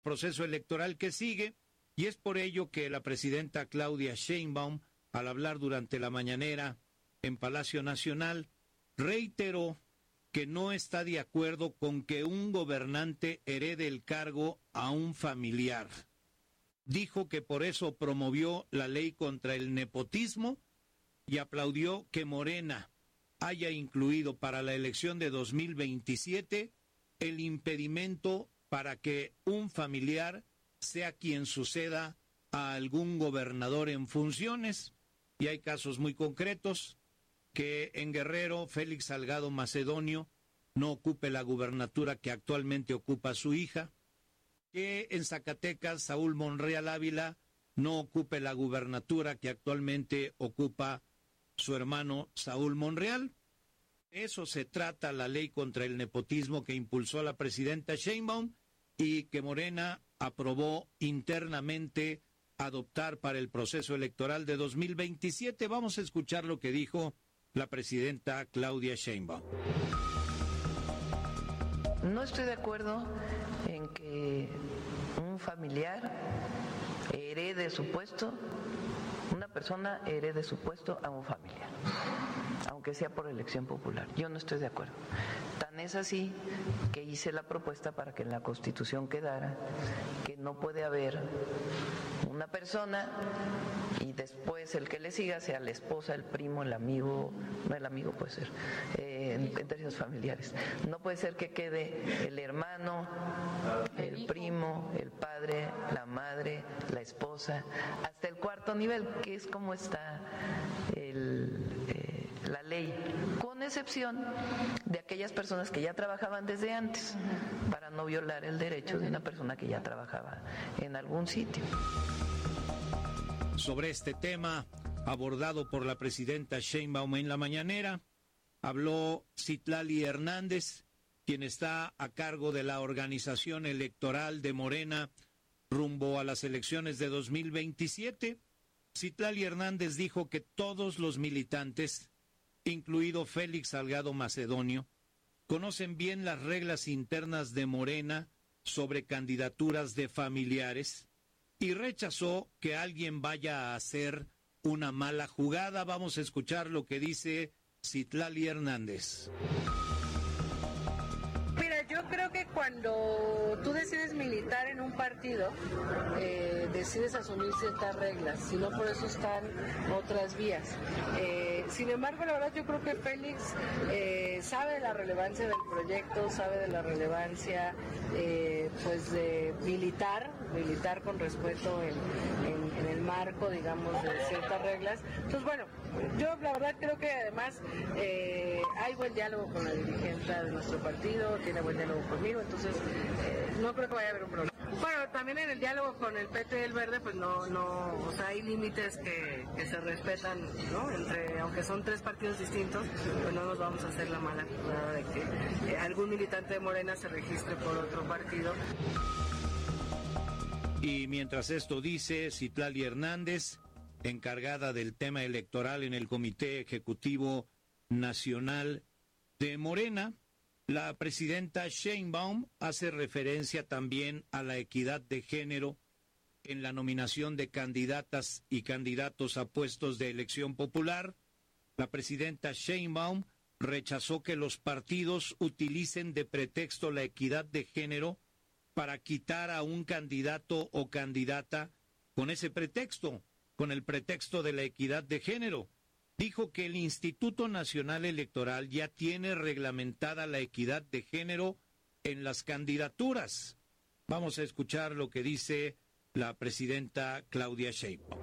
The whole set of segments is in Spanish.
proceso electoral que sigue, y es por ello que la presidenta Claudia Sheinbaum, al hablar durante la mañanera en Palacio Nacional, reiteró que no está de acuerdo con que un gobernante herede el cargo a un familiar. Dijo que por eso promovió la ley contra el nepotismo y aplaudió que Morena haya incluido para la elección de 2027 el impedimento para que un familiar sea quien suceda a algún gobernador en funciones. Y hay casos muy concretos, que en Guerrero Félix Salgado Macedonio no ocupe la gubernatura que actualmente ocupa su hija, que en Zacatecas Saúl Monreal Ávila no ocupe la gubernatura que actualmente ocupa su hermano Saúl Monreal. Eso se trata la ley contra el nepotismo que impulsó la presidenta Sheinbaum y que Morena aprobó internamente adoptar para el proceso electoral de 2027. Vamos a escuchar lo que dijo la presidenta Claudia Sheinbaum. No estoy de acuerdo en que un familiar herede su puesto, una persona herede su puesto a un familiar, aunque sea por elección popular. Yo no estoy de acuerdo. Tan es así que hice la propuesta para que en la Constitución quedara que no puede haber una persona y después el que le siga sea la esposa, el primo, el amigo, no, el amigo puede ser, en términos familiares. No puede ser que quede el hermano, el primo, el padre, la madre, la esposa, hasta el cuarto nivel, que es como está la ley, con excepción de aquellas personas que ya trabajaban desde antes, para no violar el derecho de una persona que ya trabajaba en algún sitio. Sobre este tema, abordado por la presidenta Sheinbaum en la mañanera, habló Citlali Hernández, quien está a cargo de la organización electoral de Morena rumbo a las elecciones de 2027. Citlali Hernández dijo que todos los militantes, incluido Félix Salgado Macedonio, conocen bien las reglas internas de Morena sobre candidaturas de familiares y rechazó que alguien vaya a hacer una mala jugada. Vamos a escuchar lo que dice Citlali Hernández. Mira, yo creo que cuando tú decides militar en un partido, decides asumir ciertas reglas, si no por eso están otras vías. Sin embargo, la verdad yo creo que Félix sabe de la relevancia del proyecto, sabe de la relevancia pues de militar con respeto en el marco, digamos, de ciertas reglas. Entonces, bueno, yo la verdad creo que además hay buen diálogo con la dirigente de nuestro partido, tiene buen diálogo conmigo, entonces no creo que vaya a haber un problema. Bueno, también en el diálogo con el PT y el Verde, pues no, o sea, hay límites que se respetan, ¿no? Aunque son tres partidos distintos, pues no nos vamos a hacer la mala jugada de que algún militante de Morena se registre por otro partido. Y mientras esto dice Citlali Hernández, encargada del tema electoral en el Comité Ejecutivo Nacional de Morena, la presidenta Sheinbaum hace referencia también a la equidad de género en la nominación de candidatas y candidatos a puestos de elección popular. La presidenta Sheinbaum rechazó que los partidos utilicen de pretexto la equidad de género para quitar a un candidato o candidata con ese pretexto, con el pretexto de la equidad de género. Dijo que el Instituto Nacional Electoral ya tiene reglamentada la equidad de género en las candidaturas. Vamos a escuchar lo que dice la presidenta Claudia Sheinbaum.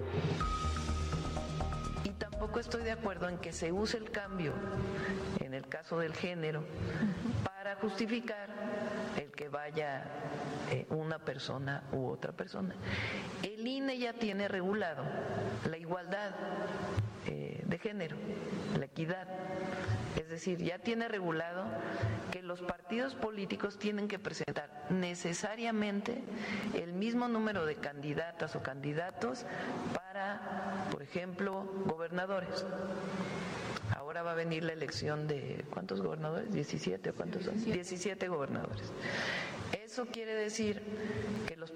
Y tampoco estoy de acuerdo en que se use el cambio, en el caso del género, para justificar el que vaya una persona u otra persona. El INE ya tiene regulado la igualdad de género, la equidad. Es decir, ya tiene regulado que los partidos políticos tienen que presentar necesariamente el mismo número de candidatas o candidatos para, por ejemplo, gobernadores. Ahora va a venir la elección de, ¿cuántos gobernadores? 17, ¿cuántos son? 17 gobernadores. Eso quiere decir que los